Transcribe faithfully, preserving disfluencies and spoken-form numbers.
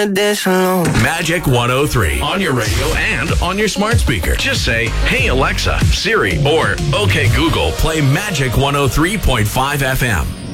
wanna dance alone. Magic one oh three on your radio and on your smart speaker. Just say, "Hey Alexa, Siri," or "Okay Google, play Magic one oh three point five F M."